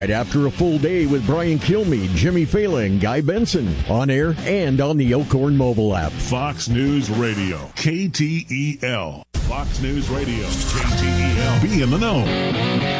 Right after a full day with Brian Kilmeade, Jimmy Fela, and Guy Benson, on air and on the Elkhorn mobile app. Fox News Radio, KTEL. Fox News Radio, KTEL. Be in the know.